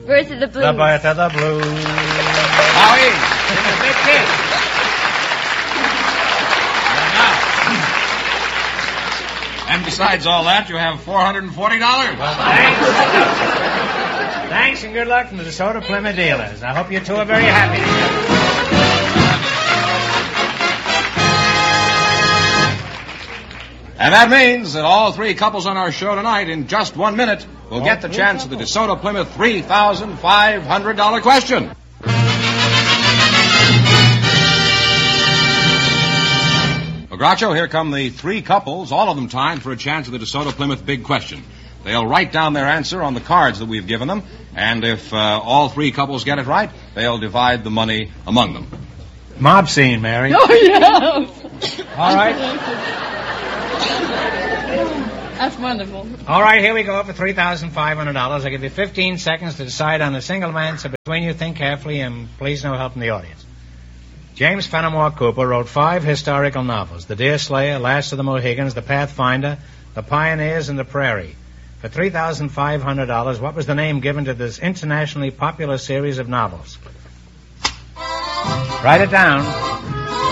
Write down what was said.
Birth of the Blues. The Birth of the Blues. Howie, give me a big kiss. And besides all that, you have $440. Well, thanks, and good luck from the DeSoto Plymouth dealers. I hope you two are very happy together. And that means that all three couples on our show tonight, in just 1 minute, will get the chance of the DeSoto Plymouth $3,500 question. Well, Groucho, here come the three couples, all of them timed for a chance of the DeSoto Plymouth big question. They'll write down their answer on the cards that we've given them, and if all three couples get it right, they'll divide the money among them. Mob scene, Mary. Oh, yeah. All right. That's wonderful. All right, here we go for $3,500. I give you 15 seconds to decide on a single man, so between you think carefully and please no help from the audience. James Fenimore Cooper wrote 5 historical novels: The Deerslayer, Last of the Mohegans, The Pathfinder, The Pioneers, and The Prairie. For $3,500, what was the name given to this internationally popular series of novels? Write it down.